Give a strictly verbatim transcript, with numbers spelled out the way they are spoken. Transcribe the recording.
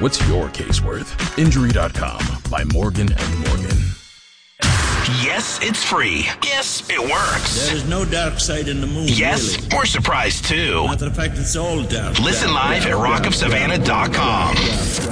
What's your case worth? Injury dot com by Morgan and Morgan. Yes, it's free. Yes, it works. There is no dark side in the moon, Yes, really. we're surprised too. Matter of fact, it's all dark. Listen dark, live dark, at rock of savannah dot com. dark, dark, dark.